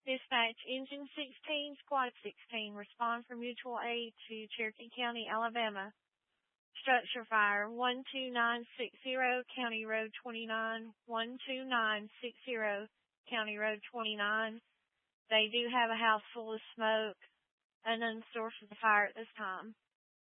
Dispatch Engine 16, Squad 16, respond for mutual aid to Cherokee County, Alabama. Structure fire 12960, County Road 29, 12960, County Road 29. They do have a house full of smoke, unknown source of the fire at this time.